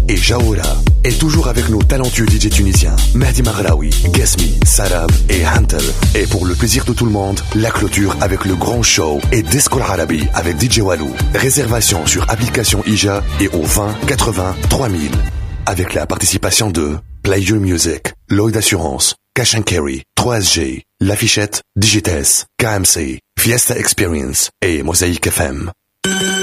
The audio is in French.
et Jaoura. Et toujours avec nos talentueux DJ tunisiens, Mehdi Maghraoui, Gasmi, Sarab et Hantel. Et pour le plaisir de tout le monde, la clôture avec le grand show et Disco Arabi avec DJ Walou. Réservation sur application IJA et au 20 80 3000. Avec la participation de Play Your Music, Lloyd Assurance, Cash & Carry, 3SG, L'Affichette, Digites, KMC, Fiesta Experience et Mosaic FM.